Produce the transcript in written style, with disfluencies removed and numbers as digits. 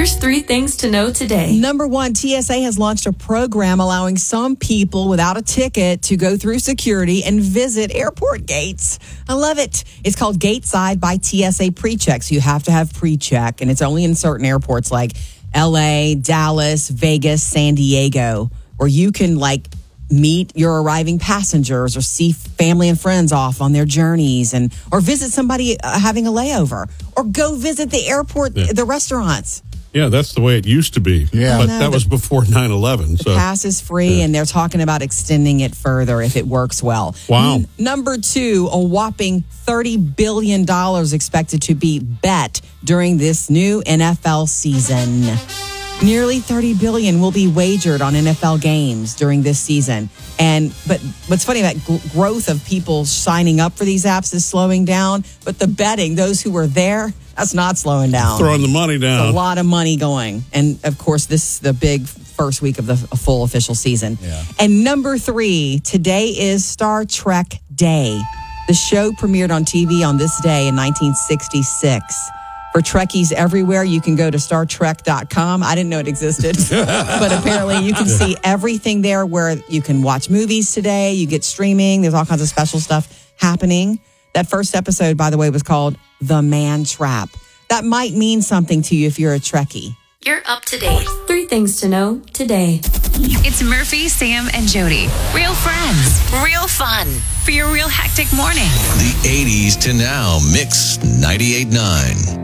Here's 3 things to know today. Number 1, TSA has launched a program allowing some people without a ticket to go through security and visit airport gates. I love it. It's called Gateside by TSA PreCheck. So you have to have PreCheck, and it's only in certain airports like LA, Dallas, Vegas, San Diego, where you can meet your arriving passengers or see family and friends off on their journeys or visit somebody having a layover or go visit the airport, the restaurants. Yeah, that's the way it used to be. Yeah. But that was before 9/11. The pass is free, and they're talking about extending it further if it works well. Wow. Number 2, a whopping $30 billion expected to be bet during this new NFL season. Nearly $30 billion will be wagered on NFL games during this season. But what's funny about growth of people signing up for these apps is slowing down, but the betting, those who were there, that's not slowing down. Throwing the money down. A lot of money going. And of course, this is the big first week of the full official season. Yeah. And number 3, today is Star Trek Day. The show premiered on TV on this day in 1966. For Trekkies everywhere, you can go to StarTrek.com. I didn't know it existed, but apparently you can see everything there where you can watch movies today. You get streaming. There's all kinds of special stuff happening. That first episode, by the way, was called The Man Trap. That might mean something to you if you're a Trekkie. You're up to date. 3 things to know today. It's Murphy, Sam, and Jody. Real friends, real fun for your real hectic morning. The 80s to now, Mix 98.9.